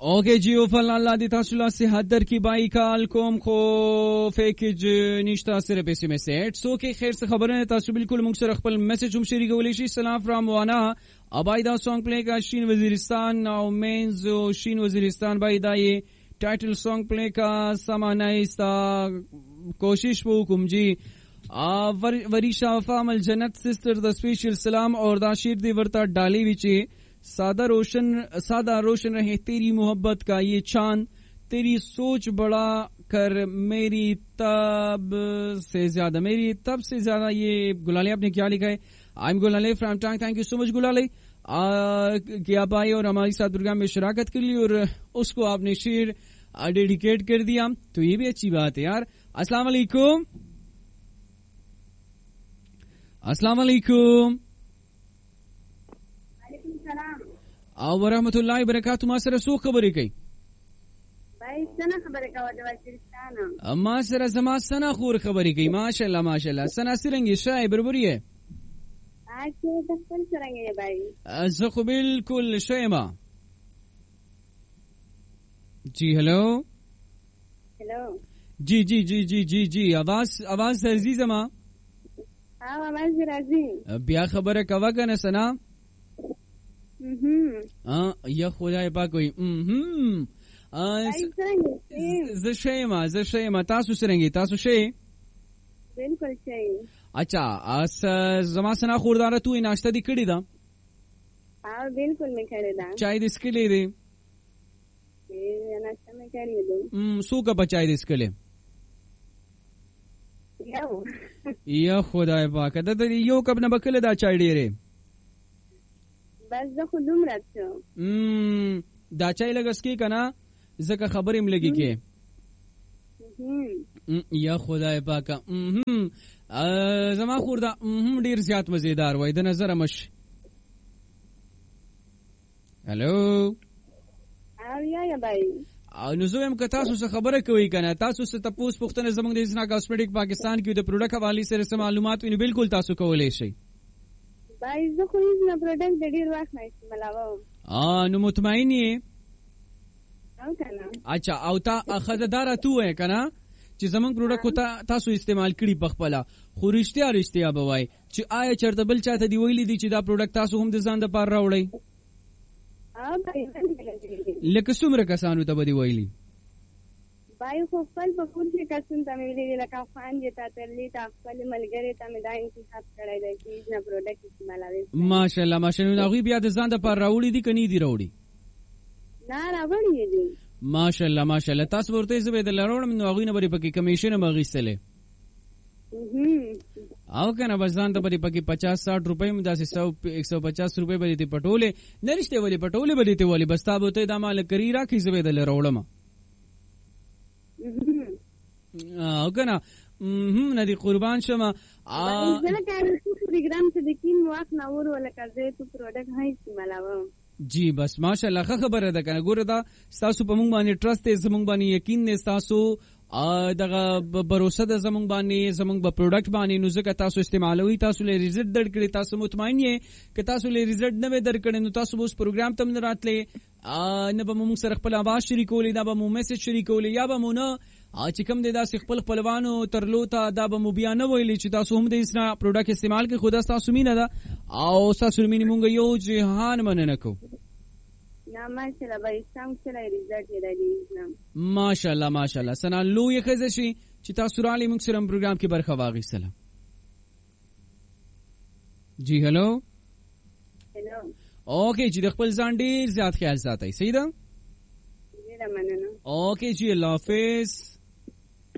اوکے جی او فل الله دې تاسو له صحت در کی بای کال کوم خو فیکج نشتا سره پیسې میسج سو کې خیر څه خبره تاسو بالکل موږ سره خپل میسج هم شریکولی شي. سلام فرام وانا ابایدا سونگ پلی کا شین وزیرستان او مینز شین وزیرستان بایدا یہ ٹائٹل سونگ پلی کا سمانائستا کوشش وہ حکم جی وریشا وفام الجنت سسٹر دا سپیشل سلام اور دا شیر دی ورتا ڈالی وچے سادہ روشن رہے تیری محبت کا یہ چاند تیری سوچ بڑا کر میری تب سے زیادہ. یہ گلالے آپ نے کیا لکھا ہے؟ آئی ایم گلالے فرام ٹانگ. تھینک یو سو مچ گلالے کہ آپ آئے اور ہماری ساتھ پروگرام میں شراکت کر لی اور اس کو آپ نے شعر ڈیڈیکیٹ کر دیا تو یہ بھی اچھی بات ہے یار. السلام علیکم. السلام علیکم او ورحمت الله وبرکاتہ. ما سره سو خبرې کوي بھائی سنا خبرې کوي د وزیرستان. ما سره زما سنا خور خبرې کوي. ماشاءالله ماشاءالله. سنا سرنګي شای بربري ہے اچھا د خپل سرنګي بھائی زه خو بالکل شایما. جی هلو جی جی جی جی جی جی आवाज درځي زما. ها आवाज راځي. بیا خبره کوه کنه سنا. یا خدای پاک وي زه شیما تاسو سرنګي تاسو شي بالکل شي. اچھا زما سنا خوردار تو ناشته دی کړی دا؟ ها بالکل می کړی دا. چای دې سکلې دی؟ ناشته می کړی دی. سو کا بچای دې سکلې؟ یا خدای پاک دا یو کب نه بکله دا چای ډیره بس زه خو دومره څه دا چای لګس کې کنه زکه خبرې ملګي کې. یا خدای پاک زما خوردا ډیر زیات مزیدار وای د نظر مش. هلو یا بھائی نو زه هم که تاسو څه خبره کوي کنه تاسو څه تاسو پوښتنه زموږ د اسنا کاسمیټک پاکستان کې د پروډکټ حواله سره سم معلومات ویني بالکل تاسو کولای شئ. بھائی زه خو هیڅ نه پروډکټ د ډیر وخت نه استعمالوم. نو مطمئن یې؟ او کنه اچھا او تا اخذدار تو ہے کنه چې زمونږ پروډکټ تاسو استعمال کړي بخپله خو رښتیا به وای چې آیا چرته بل چاته دی ویلي دي چې دا پروډکټ تاسو هم د ځان د پاره راوړئ؟ لکه څومره کسانو ته به دی ویلي؟ بھائی خو خپل په کور کې کسان ته ویلي دي لکه افغان چې تا ترلي تا خپل ملګری ته مې دا انتخاب کړی دی چې نه پروډکټ استعمالوي. ماشاءالله ماشاءالله. هغوی بیا د ځان د پاره راوړي دي که نه دي راوړي؟ نه راوړي دي. ماشاءالله ماشاءالله. تاسو ورته زه به درله راوړم نو هغوی نه به پکې کمیشن هم اخیستلی او کنه بس ځان ته به پکې 50-60 روپۍ هم داسې 150 روپۍ به دې پټولې نه رښتې ولې پټولې به دې ولې بس تا به ته دا مال کری راکړي زه به درله راوړم او کنه نه دي قربان شمه. زه کارو پروګرام ته د کین وخت نه ور ولکه زه تو پروډکټ هاي استعمالوم. جی بس ماشاءالله خبره ده کنه ګوره دا تاسو په مونږ باندې ټرست دی زمونږ باندې یقین دی تاسو دغه باور ده زمونږ باندې زمونږ په پروډکټ باندې نو ځکه تاسو استعمالوي تاسو له ریزلټ درکړي تاسو مطمئن یې که تاسو له ریزلټ نه درکړي نو تاسو اوس پروګرام تم نه راتلې نه به مونږ سره خپل आवाज شریکولې دا به مو میسج شریکولې یا به مو نه چې کوم دی داسې خپلوانو ترلو ته دا به مو بیا نه ویلي چې تاسو هم د اسنا پروډکټ استعمال کې خدا تاسو مینه ده او تاسو مینه مونږ یو جهان مننه کو. ماشاءالله بھائی سم سره ریزلټ دی اسلام. ماشاءالله ماشاءالله. سنا لوی خزه شي چې تاسو را لې موږ سره پروګرام کې برخه واغیستله. جی هلو اوکے جی د خپل ځان ډیر زیات خیال ساتئ. صحیح ده؟ مننه. اوکے جی الله حافظ.